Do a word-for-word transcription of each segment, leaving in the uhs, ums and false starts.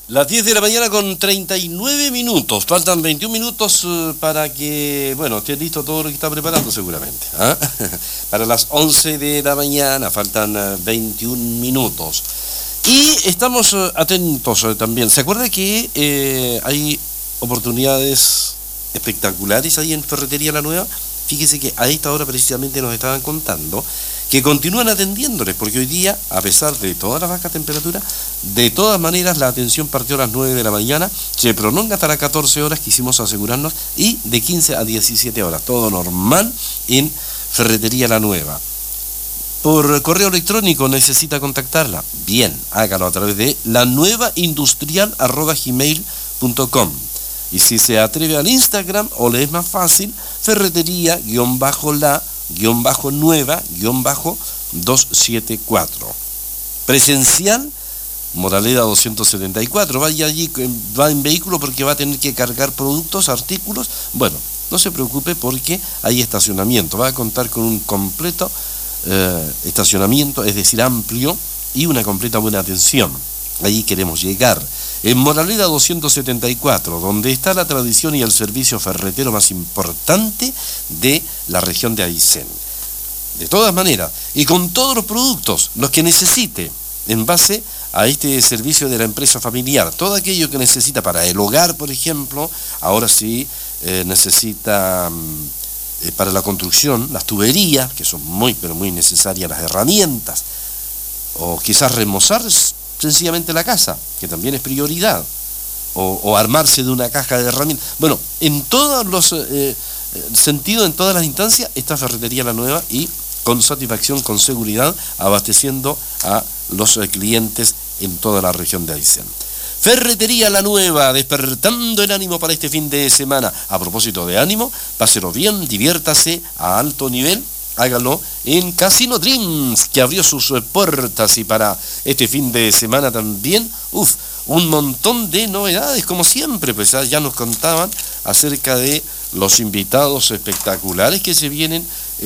Las diez de la mañana con treinta y nueve minutos. Faltan veintiún minutos uh, para que, bueno, esté listo todo lo que está preparando seguramente. ¿Ah? Para las once de la mañana faltan uh, veintiún minutos. Y estamos uh, atentos uh, también. ¿Se acuerda que eh, hay oportunidades espectaculares ahí en Ferretería La Nueva? Fíjese que a esta hora precisamente nos estaban contando que continúan atendiéndoles, porque hoy día, a pesar de todas las bajas temperaturas, de todas maneras la atención partió a las nueve de la mañana, se prolonga hasta las catorce horas, quisimos asegurarnos, y de quince a diecisiete horas, todo normal en Ferretería La Nueva. Por correo electrónico necesita contactarla, bien, hágalo a través de la nueva industrial arroba gmail punto com. Y si se atreve al Instagram, o le es más fácil, ferretería la guión bajo nueva guión bajo doscientos setenta y cuatro. Presencial, Moraleda doscientos setenta y cuatro. Vaya allí, va en vehículo porque va a tener que cargar productos, artículos. Bueno, no se preocupe porque hay estacionamiento. Va a contar con un completo eh, estacionamiento, es decir, amplio, y una completa buena atención. Allí queremos llegar. En Moraleda doscientos setenta y cuatro, donde está la tradición y el servicio ferretero más importante de la región de Aysén. De todas maneras, y con todos los productos, los que necesite, en base a este servicio de la empresa familiar, todo aquello que necesita para el hogar, por ejemplo, ahora sí eh, necesita eh, para la construcción, las tuberías, que son muy, pero muy necesarias, las herramientas, o quizás remozar sencillamente la casa, que también es prioridad, o, o armarse de una caja de herramientas. Bueno, en todos los eh, sentidos, en todas las instancias, está Ferretería La Nueva, y con satisfacción, con seguridad, abasteciendo a los eh, clientes en toda la región de Aysén. Ferretería La Nueva, despertando el ánimo para este fin de semana. A propósito de ánimo, páselo bien, diviértase a alto nivel. Hágalo en Casino Dreams, que abrió sus puertas, y para este fin de semana también, uff, un montón de novedades, como siempre, pues ya nos contaban acerca de los invitados espectaculares que se vienen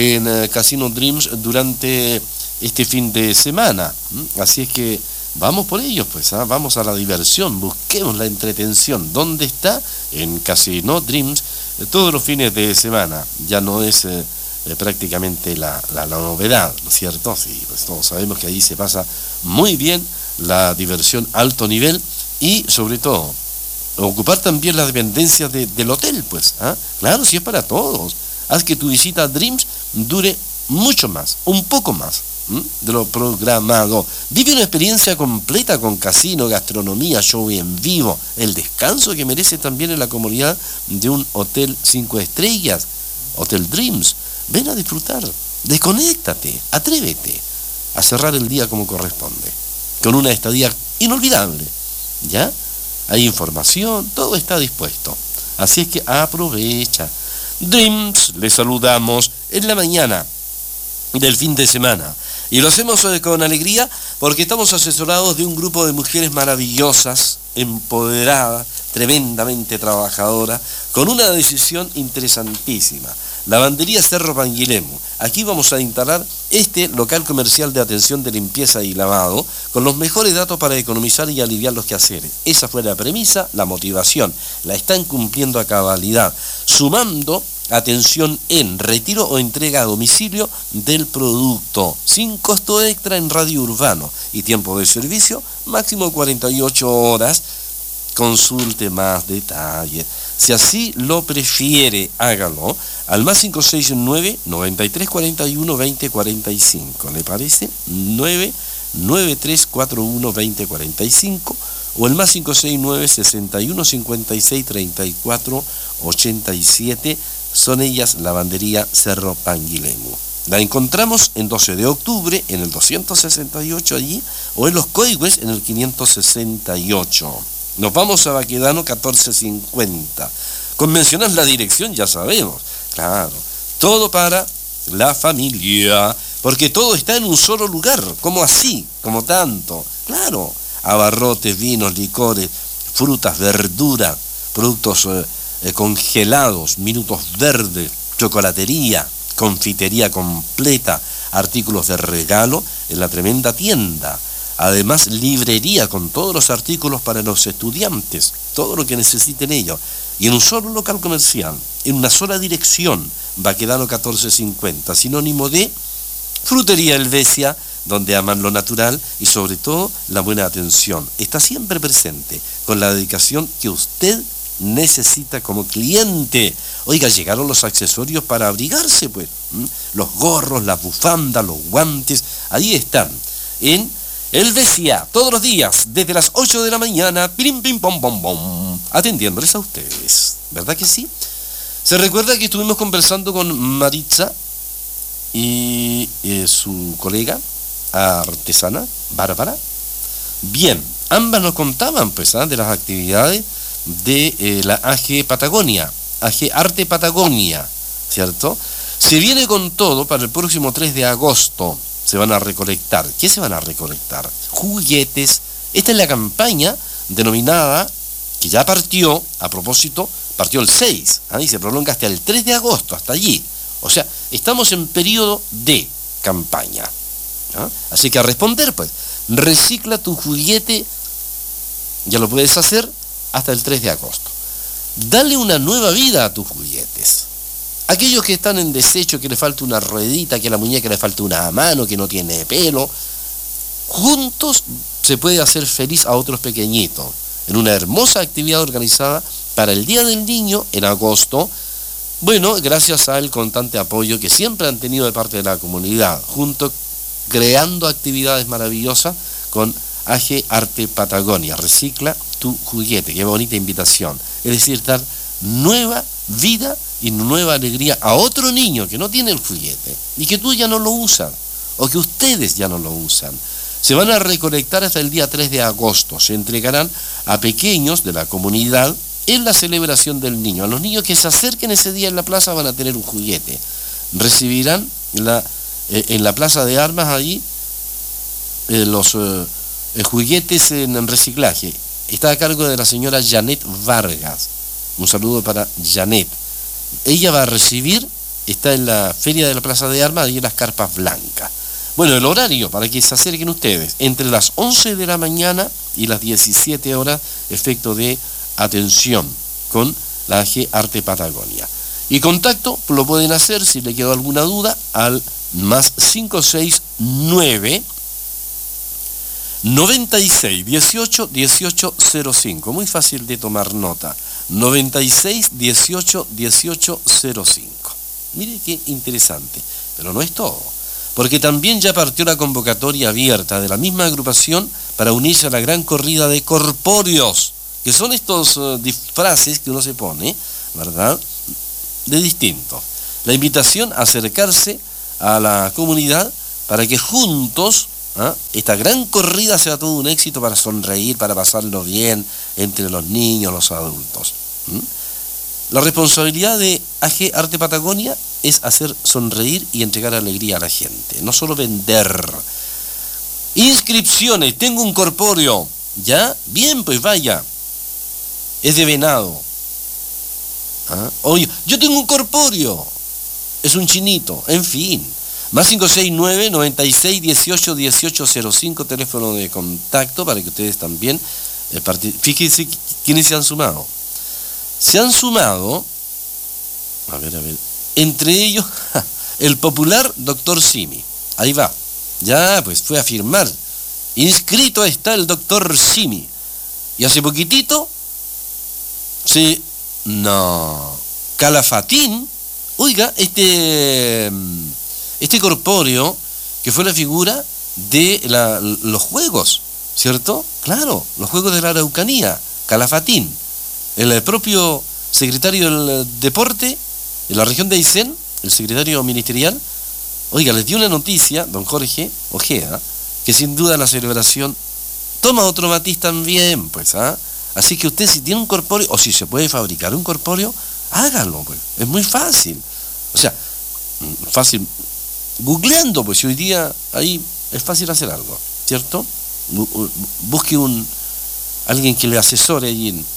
en Casino Dreams durante este fin de semana. Así es que vamos por ellos, pues, ¿eh? Vamos a la diversión, busquemos la entretención. ¿Dónde está? En Casino Dreams, todos los fines de semana. Ya no es Eh, Eh, prácticamente la, la, la novedad, ¿no es cierto? Sí, pues todos sabemos que ahí se pasa muy bien la diversión alto nivel, y sobre todo ocupar también las dependencias de, del hotel, pues, ¿ah? Claro, si es para todos, haz que tu visita a Dreams dure mucho más, un poco más ¿m? de lo programado. Vive una experiencia completa con casino, gastronomía, show en vivo, el descanso que merece también en la comodidad de un hotel cinco estrellas, Hotel Dreams. Ven a disfrutar, desconéctate, atrévete a cerrar el día como corresponde, con una estadía inolvidable, ¿ya? Hay información, todo está dispuesto, así es que aprovecha. Dreams, le saludamos en la mañana del fin de semana, y lo hacemos con alegría porque estamos asesorados de un grupo de mujeres maravillosas, empoderadas, tremendamente trabajadoras, con una decisión interesantísima. Lavandería Cerro Panguilemu. Aquí vamos a instalar este local comercial de atención de limpieza y lavado, con los mejores datos para economizar y aliviar los quehaceres. Esa fue la premisa, la motivación. La están cumpliendo a cabalidad, sumando atención en retiro o entrega a domicilio del producto, sin costo extra en radio urbano, y tiempo de servicio máximo cuarenta y ocho horas. Consulte más detalles. Si así lo prefiere, hágalo al más cinco seis nueve, noventa y tres cuarenta y uno, veinte cuarenta y cinco. ¿Le parece? nueve nueve tres cuatro uno, veinte cuarenta y cinco, o el más cinco seis nueve, sesenta y uno, cincuenta y seis, treinta y cuatro, ochenta y siete. Son ellas Lavandería Cerro Panguilemu. La encontramos en doce de octubre, en el doscientos sesenta y ocho allí, o en Los Coigües, en el quinientos sesenta y ocho. Nos vamos a Baquedano catorce cincuenta. Con mencionar la dirección ya sabemos. Claro, todo para la familia, porque todo está en un solo lugar. ¿Cómo así? ¿Cómo tanto? Claro, abarrotes, vinos, licores, frutas, verduras, productos eh, eh, congelados, minutos verdes, chocolatería, confitería completa, artículos de regalo en la tremenda tienda. Además, librería con todos los artículos para los estudiantes, todo lo que necesiten ellos. Y en un solo local comercial, en una sola dirección, Baquedano catorce cincuenta, sinónimo de Frutería Helvecia, donde aman lo natural y sobre todo la buena atención. Está siempre presente, con la dedicación que usted necesita como cliente. Oiga, llegaron los accesorios para abrigarse, pues. ¿Mm? Los gorros, las bufandas, los guantes, ahí están, en Helvecia, todos los días, desde las ocho de la mañana, pim, pim, pom, pom, pom, atendiéndoles a ustedes. ¿Verdad que sí? Se recuerda que estuvimos conversando con Maritza y eh, su colega artesana, Bárbara. Bien, ambas nos contaban, pues, ¿ah? de las actividades de eh, la A G Patagonia, A G Arte Patagonia, ¿cierto? Se viene con todo para el próximo tres de agosto. Se van a recolectar. ¿Qué se van a recolectar? Juguetes. Esta es la campaña denominada, que ya partió, a propósito, partió el seis, ¿ah? y se prolonga hasta el tres de agosto, hasta allí. O sea, estamos en periodo de campaña. ¿Ah? Así que a responder, pues, recicla tu juguete, ya lo puedes hacer hasta el tres de agosto. Dale una nueva vida a tus juguetes. Aquellos que están en desecho, que le falta una ruedita, que a la muñeca le falta una mano, que no tiene pelo, juntos se puede hacer feliz a otros pequeñitos, en una hermosa actividad organizada para el Día del Niño en agosto. Bueno, gracias al constante apoyo que siempre han tenido de parte de la comunidad, junto creando actividades maravillosas con A G Arte Patagonia. Recicla tu juguete, qué bonita invitación. Es decir, dar nueva vida y nueva alegría a otro niño que no tiene el juguete y que tú ya no lo usas o que ustedes ya no lo usan. Se van a recolectar hasta el día tres de agosto. Se entregarán a pequeños de la comunidad en la celebración del niño. A los niños que se acerquen ese día en la plaza van a tener un juguete. Recibirán la, eh, en la plaza de armas allí eh, los eh, juguetes en, en reciclaje. Está a cargo de la señora Janet Vargas. Un saludo para Janet. Ella va a recibir, está en la feria de la plaza de armas y en las carpas blancas. Bueno, el horario para que se acerquen ustedes, entre las once de la mañana y las diecisiete horas, efecto de atención con la A G Arte Patagonia. Y contacto lo pueden hacer, si le quedó alguna duda, al más cinco seis nueve noventa y seis dieciocho dieciocho cero cinco. Muy fácil de tomar nota. noventa y seis dieciocho dieciocho cero cinco. Mire qué interesante, pero no es todo, porque también ya partió la convocatoria abierta de la misma agrupación para unirse a la gran corrida de corpóreos, que son estos uh, disfraces que uno se pone, ¿verdad?, de distinto. La invitación a acercarse a la comunidad para que juntos, ¿ah?, esta gran corrida sea todo un éxito, para sonreír, para pasarlo bien entre los niños, los adultos. ¿Mm? La responsabilidad de A G Arte Patagonia es hacer sonreír y entregar alegría a la gente, no solo vender. Inscripciones, tengo un corpóreo, ¿ya? Bien, pues vaya. Es de venado. ¿Ah? Oye, yo tengo un corpóreo, es un chinito, en fin. Más cinco seis nueve noventa y seis dieciocho dieciocho cero cinco, teléfono de contacto para que ustedes también eh, fíjense quiénes se han sumado. Se han sumado, a ver, a ver, entre ellos, el popular doctor Simi. Ahí va, ya pues fue a firmar. Inscrito está el doctor Simi. Y hace poquitito, se... No, Calafatín, oiga, este... Este corpóreo, que fue la figura de la, los juegos, ¿cierto? Claro, los juegos de la Araucanía, Calafatín. El propio secretario del deporte de la región de Aysén, el secretario ministerial, oiga, les dio una noticia, don Jorge Ojeda, que sin duda la celebración toma otro matiz también, pues, ¿ah? Así que usted, si tiene un corpóreo, o si se puede fabricar un corpóreo, hágalo, pues, es muy fácil. O sea, fácil... Googleando, pues hoy día ahí es fácil hacer algo, ¿cierto? Busque un alguien que le asesore allí en,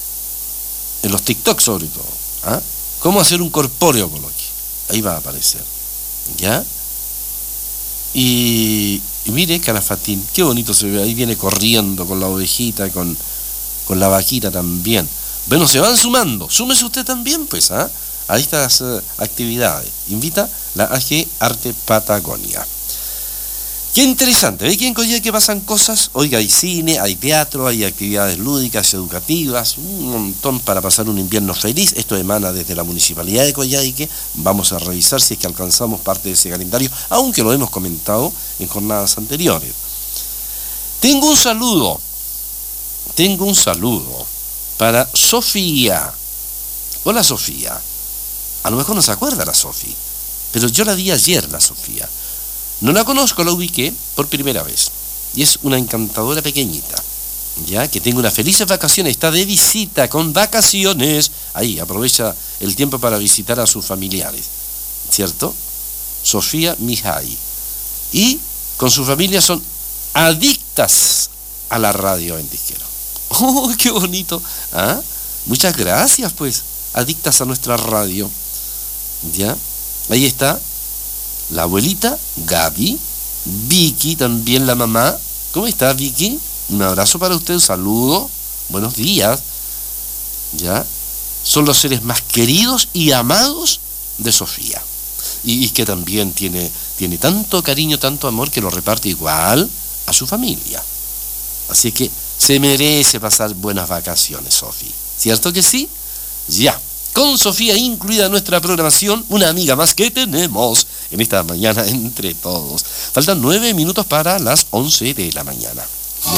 en los TikTok sobre todo. ¿Ah? ¿Cómo hacer un corpóreo, coloque? Ahí va a aparecer, ¿ya? Y, Y mire, Calafatín, qué bonito se ve, ahí viene corriendo con la ovejita, con, con la vaquita también. Bueno, se van sumando, súmese usted también, pues, ¿ah? a estas uh, actividades. Invita la A G Arte Patagonia. Qué interesante, ¿ve que en Coyhaique pasan cosas? Oiga, hay cine, hay teatro, hay actividades lúdicas, educativas, un montón para pasar un invierno feliz. Esto emana desde la Municipalidad de Coyhaique. Vamos a revisar si es que alcanzamos parte de ese calendario, aunque lo hemos comentado en jornadas anteriores. Tengo un saludo, tengo un saludo para Sofía. Hola, Sofía. A lo mejor no se acuerda la Sofía, pero yo la vi ayer, la Sofía. No la conozco, la ubiqué por primera vez. Y es una encantadora pequeñita, ya que tengo unas felices vacaciones, está de visita con vacaciones. Ahí, aprovecha el tiempo para visitar a sus familiares, ¿cierto? Sofía Mijay. Y con su familia son adictas a la radio en Tisquero. ¡Oh, qué bonito! ¿Ah? Muchas gracias, pues, adictas a nuestra radio. ¿Ya? Ahí está la abuelita, Gaby, Vicky, también la mamá. ¿Cómo está, Vicky? Un abrazo para usted, un saludo, buenos días. ¿Ya? Son los seres más queridos y amados de Sofía. Y, y que también tiene, tiene tanto cariño, tanto amor, que lo reparte igual a su familia. Así que se merece pasar buenas vacaciones, Sofía. ¿Cierto que sí? Ya. Con Sofía incluida en nuestra programación, una amiga más que tenemos en esta mañana entre todos. Faltan nueve minutos para las once de la mañana.